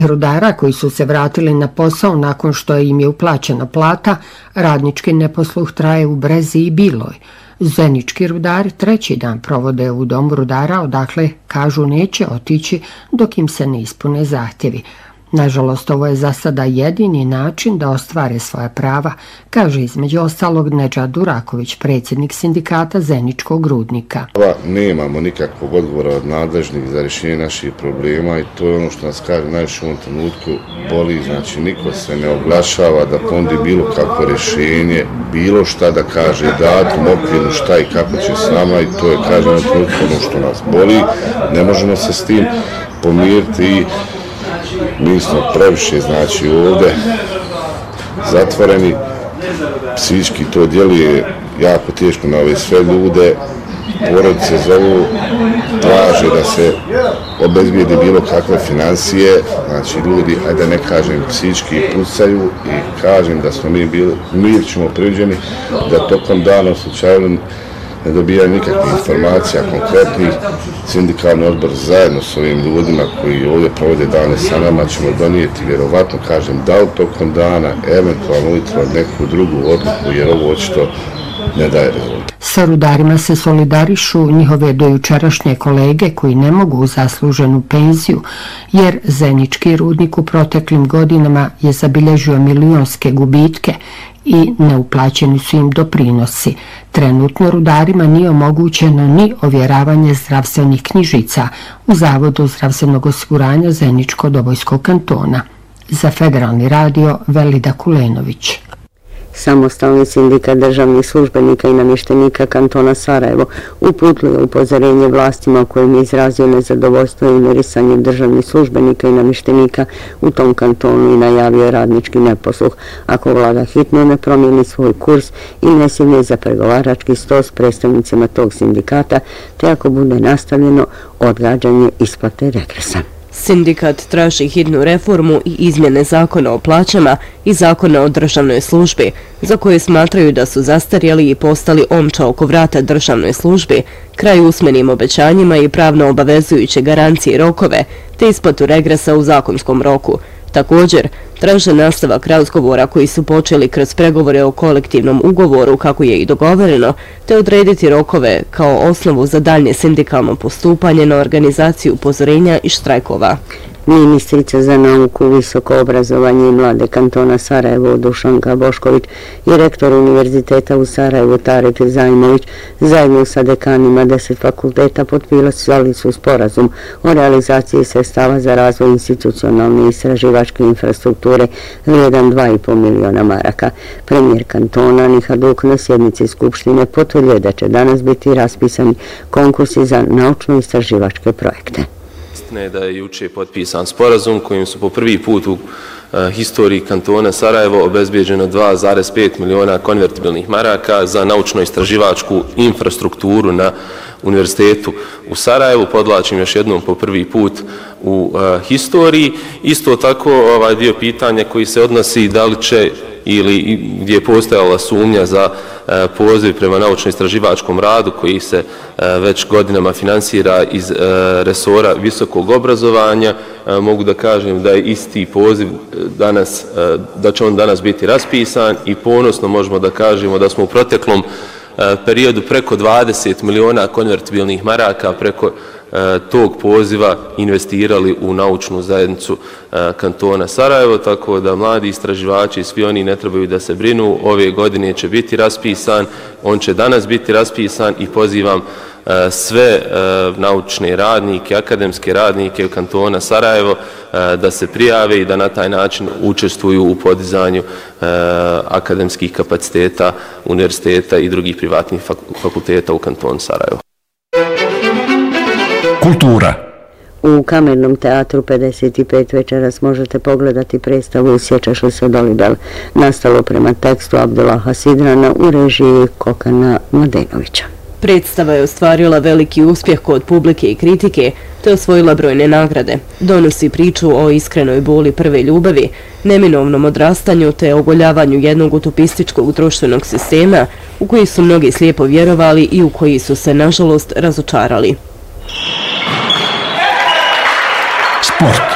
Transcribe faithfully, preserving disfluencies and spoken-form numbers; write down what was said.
Rudara koji su se vratili na posao nakon što im je uplaćena plata, radnički neposluh traje u Brezi i Biloj. Zenički rudari treći dan provode u domu rudara, odakle kažu neće otići dok im se ne ispune zahtjevi. Nažalost, ovo je za sada jedini način da ostvare svoja prava, kaže između ostalog Nedžad Duraković, predsjednik sindikata Zeničkog rudnika. Nemamo nikakvog odgovora od nadležnih za rješenje naših problema i to je ono što nas kaže najviše u ovom trenutku boli, znači niko se ne oglašava da ponudi bilo kakvo rješenje, bilo šta da kaže datum, okvirno šta i kako će s nama i to je kaže u ovom trenutku ono što nas boli. Ne možemo se s tim pomiriti i mi smo previše, znači ovdje zatvoreni, psihički to djeluje jako teško na ove sve ljude, porodice zovu, traže da se obezbijedi bilo kakve financije, znači ljudi, ajde ne kažem, psihički pucaju i kažem da smo mi bili, mi ćemo priuđeni da tokom dana u slučaju ne dobijaju nikakve informacija konkretnih. Sindikalni odbor zajedno s ovim ljudima koji ovdje provode dane sa nama ćemo donijeti, vjerovatno kažem, da li tokom dana, eventualno ujutro neku drugu odluku, jer ovo očito ne daje rezultat. Sa rudarima se solidarišu njihove dojučerašnje kolege koji ne mogu zasluženu penziju, jer Zenički rudnik u proteklim godinama je zabilježio milionske gubitke i neuplaćeni su im doprinosi. Trenutno rudarima nije omogućeno ni ovjeravanje zdravstvenih knjižica u Zavodu zdravstvenog osiguranja Zeničko-Dobojskog kantona. Za Federalni radio Velida Kulenović. Samostalni sindikat državnih službenika i namještenika kantona Sarajevo uputio je upozorenje vlastima kojim je izrazio nezadovoljstvo ignorisanjem državnih službenika i namještenika u tom kantonu i najavio radnički neposluh ako vlada hitno ne promijeni svoj kurs i ne sjedne za pregovarački sto s predstavnicima tog sindikata, te ako bude nastavljeno odgađanje isplate regresa. Sindikat traži hitnu reformu i izmjene zakona o plaćama i zakona o državnoj službi, za koje smatraju da su zastarjeli i postali omča oko vrata državnoj službi, kraj usmenim obećanjima i pravno obavezujuće garancije i rokove, te isplatu regresa u zakonskom roku. Također, traže nastavak razgovora koji su počeli kroz pregovore o kolektivnom ugovoru kako je i dogovoreno, te odrediti rokove kao osnovu za daljnje sindikalno postupanje na organizaciju upozorenja i štrajkova. Ministrica za nauku, visoko obrazovanje i mlade kantona Sarajevo Dušanka Bošković i rektor Univerziteta u Sarajevu Tarek Zajmović zajedno sa dekanima deset fakulteta potpisali su sporazum o realizaciji sredstava za razvoj institucionalne i istraživačke infrastrukture vrijedan dva i po miliona maraka. Premijer kantona Nihaduk na sjednici Skupštine potvrdio da će danas biti raspisani konkursi za naučno-istraživačke projekte. Istina je da je juče potpisan sporazum kojim su po prvi put u historiji kantona Sarajevo obezbijeđeno dva zarez pet miliona konvertibilnih maraka za naučno-istraživačku infrastrukturu na Univerzitetu u Sarajevu. Podlačim još jednom po prvi put u historiji. Isto tako ovaj dio pitanja koji se odnosi da li će ili gdje je postojala sumnja za poziv prema naučno-istraživačkom radu koji se već godinama finansira iz resora visokog obrazovanja. Mogu da kažem da je isti poziv danas, da će on danas biti raspisan i ponosno možemo da kažemo da smo u proteklom periodu preko dvadeset miliona konvertibilnih maraka preko tog poziva investirali u naučnu zajednicu kantona Sarajevo, tako da mladi istraživači i svi oni ne trebaju da se brinu. Ove godine će biti raspisan, on će danas biti raspisan i pozivam sve naučne radnike, akademske radnike kantona Sarajevo da se prijave i da na taj način učestvuju u podizanju akademskih kapaciteta univerziteta i drugih privatnih fakulteta u kantonu Sarajevo. Kultura. U Kamernom teatru pedeset pet večeras možete pogledati predstavu Sjećaš li se Dolibel, nastalo prema tekstu Abdullaha Sidrana u režiji Kokana Mladenovića. Predstava je ostvarila veliki uspjeh kod publike i kritike, te osvojila brojne nagrade. Donosi priču o iskrenoj boli prve ljubavi, neminovnom odrastanju te ogoljavanju jednog utopističkog društvenog sistema u koji su mnogi slijepo vjerovali i u koji su se, nažalost, razočarali. Sport.